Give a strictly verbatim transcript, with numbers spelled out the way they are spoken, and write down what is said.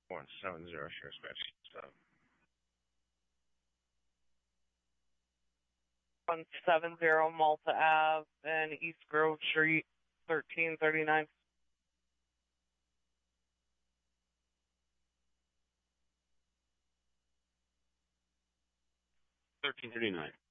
one seven zero Sheriff's Badge. So. one seven zero Malta Ave and East Grove Street, thirteen thirty-nine. thirteen thirty-nine.